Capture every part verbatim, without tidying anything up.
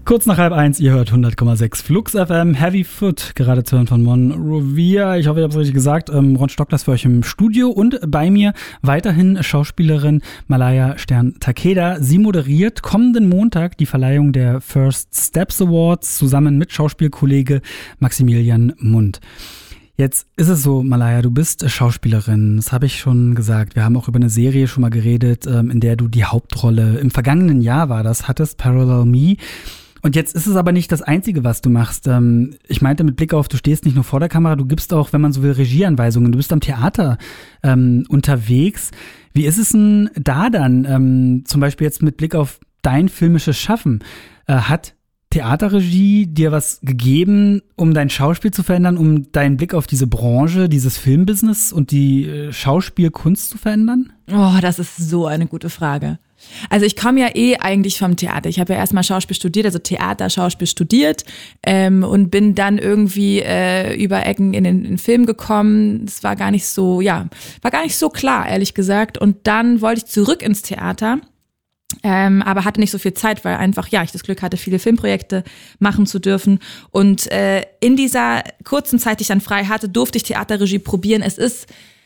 Kurz nach halb eins, ihr hört hundert Komma sechs Flux F M, Heavy Foot, gerade zu hören von Mon Revere. Ich hoffe, ich habe es richtig gesagt. Ähm, Ron Stockler für euch im Studio und bei mir weiterhin Schauspielerin Malaya Stern-Takeda. Sie moderiert kommenden Montag die Verleihung der First Steps Awards zusammen mit Schauspielkollege Maximilian Mundt. Jetzt ist es so, Malaya, du bist Schauspielerin, das habe ich schon gesagt. Wir haben auch über eine Serie schon mal geredet, in der du die Hauptrolle im vergangenen Jahr war das, hattest, Parallel Me. Und jetzt ist es aber nicht das Einzige, was du machst. Ich meinte mit Blick auf, du stehst nicht nur vor der Kamera, du gibst auch, wenn man so will, Regieanweisungen. Du bist am Theater ähm, unterwegs. Wie ist es denn da dann, ähm, zum Beispiel jetzt mit Blick auf dein filmisches Schaffen? Äh, hat Theaterregie dir was gegeben, um dein Schauspiel zu verändern, um deinen Blick auf diese Branche, dieses Filmbusiness und die äh, Schauspielkunst zu verändern? Oh, das ist so eine gute Frage. Also ich komme ja eh eigentlich vom Theater. Ich habe ja erstmal Schauspiel studiert, also Theater, Schauspiel studiert ähm, und bin dann irgendwie äh, über Ecken in den, in den Film gekommen. Das war gar nicht so, ja, war gar nicht so klar, ehrlich gesagt. Und dann wollte ich zurück ins Theater. Ähm, aber hatte nicht so viel Zeit, weil einfach, ja, ich das Glück hatte, viele Filmprojekte machen zu dürfen. Und äh, in dieser kurzen Zeit, die ich dann frei hatte, durfte ich Theaterregie probieren. Es ist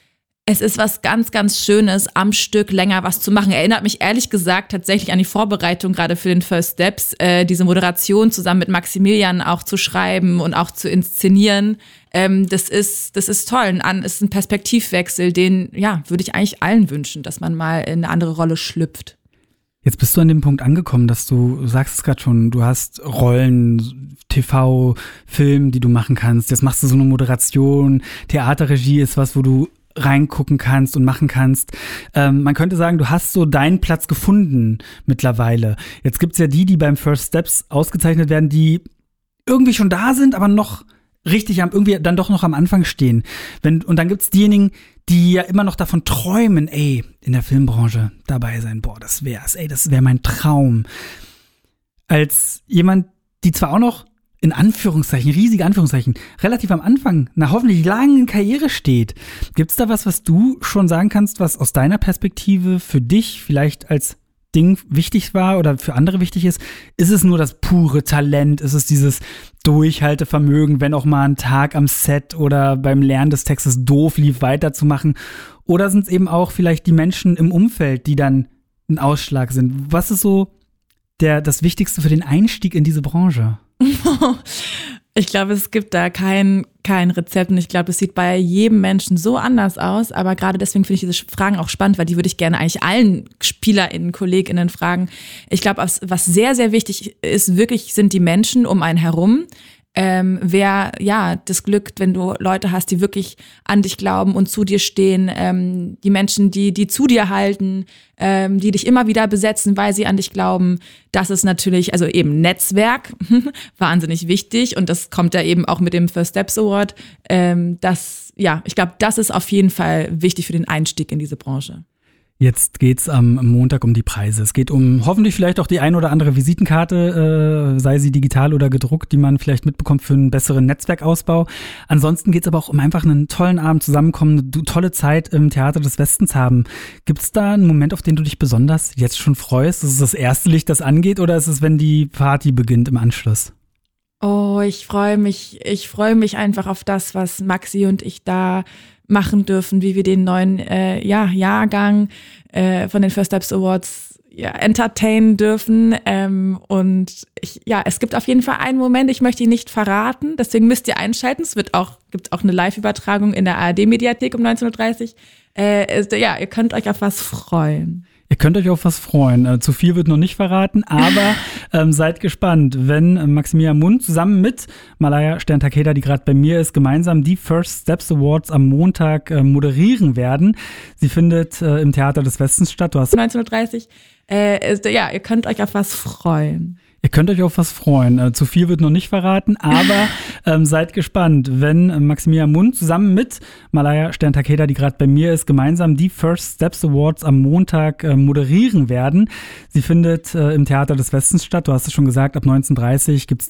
Es ist was ganz, ganz Schönes, am Stück länger was zu machen. Erinnert mich ehrlich gesagt tatsächlich an die Vorbereitung gerade für den First Steps, äh, diese Moderation zusammen mit Maximilian auch zu schreiben und auch zu inszenieren. Ähm, das ist, das ist toll. An, es ist ein Perspektivwechsel, den, ja, würde ich eigentlich allen wünschen, dass man mal in eine andere Rolle schlüpft. Jetzt bist du an dem Punkt angekommen, dass du, du sagst es gerade schon, du hast Rollen, T V, Film, die du machen kannst. Jetzt machst du so eine Moderation, Theaterregie ist was, wo du reingucken kannst und machen kannst. Ähm, man könnte sagen, du hast so deinen Platz gefunden mittlerweile. Jetzt gibt's ja die, die beim First Steps ausgezeichnet werden, die irgendwie schon da sind, aber noch richtig am, irgendwie dann doch noch am Anfang stehen. Wenn, und dann gibt's diejenigen, die ja immer noch davon träumen, ey, in der Filmbranche dabei sein, boah, das wär's, ey, das wäre mein Traum. Als jemand, die zwar auch noch in Anführungszeichen, riesige Anführungszeichen, relativ am Anfang einer hoffentlich langen Karriere steht. Gibt's da was, was du schon sagen kannst, was aus deiner Perspektive für dich vielleicht als Ding wichtig war oder für andere wichtig ist? Ist es nur das pure Talent? Ist es dieses Durchhaltevermögen, wenn auch mal ein Tag am Set oder beim Lernen des Textes doof lief, weiterzumachen? Oder sind es eben auch vielleicht die Menschen im Umfeld, die dann ein Ausschlag sind? Was ist so der, das Wichtigste für den Einstieg in diese Branche? Ich glaube, es gibt da kein, kein Rezept und ich glaube, es sieht bei jedem Menschen so anders aus, aber gerade deswegen finde ich diese Fragen auch spannend, weil die würde ich gerne eigentlich allen SpielerInnen, KollegInnen fragen. Ich glaube, was, was sehr, sehr wichtig ist, wirklich sind die Menschen um einen herum. Ähm, wer, ja, das Glück, wenn du Leute hast, die wirklich an dich glauben und zu dir stehen, ähm, die Menschen, die, die zu dir halten, ähm, die dich immer wieder besetzen, weil sie an dich glauben, das ist natürlich, also eben Netzwerk, wahnsinnig wichtig und das kommt ja eben auch mit dem First Steps Award, ähm, das, ja, ich glaube, das ist auf jeden Fall wichtig für den Einstieg in diese Branche. Jetzt geht's am Montag um die Preise. Es geht um hoffentlich vielleicht auch die ein oder andere Visitenkarte, äh, sei sie digital oder gedruckt, die man vielleicht mitbekommt für einen besseren Netzwerkausbau. Ansonsten geht's aber auch um einfach einen tollen Abend zusammenkommen, eine tolle Zeit im Theater des Westens haben. Gibt's da einen Moment, auf den du dich besonders jetzt schon freust? Ist es das erste Licht, das angeht, oder ist es, wenn die Party beginnt im Anschluss? Oh, ich freue mich, ich freue mich einfach auf das, was Maxi und ich da machen dürfen, wie wir den neuen äh, ja, Jahrgang äh, von den First Steps Awards ja, entertainen dürfen. Ähm, und ich, ja, es gibt auf jeden Fall einen Moment, ich möchte ihn nicht verraten, deswegen müsst ihr einschalten. Es wird auch, gibt auch eine Live-Übertragung in der A R D-Mediathek um neunzehn Uhr dreißig. Äh, ist, ja, ihr könnt euch auf was freuen. Ihr könnt euch auf was freuen. Äh, zu viel wird noch nicht verraten, aber ähm, seid gespannt, wenn äh, Maximilian Mundt zusammen mit Malaya Stern-Takeda, die gerade bei mir ist, gemeinsam die First Steps Awards am Montag äh, moderieren werden. Sie findet äh, im Theater des Westens statt. Du hast neunzehn Uhr dreißig. Äh, ist, ja, ihr könnt euch auf was freuen. Ihr könnt euch auf was freuen. Äh, zu viel wird noch nicht verraten, aber ähm, seid gespannt, wenn äh, Maximilian Mundt zusammen mit Malaya Stern-Takeda, die gerade bei mir ist, gemeinsam die First Steps Awards am Montag äh, moderieren werden. Sie findet äh, im Theater des Westens statt. Du hast es schon gesagt, ab neunzehn Uhr dreißig gibt es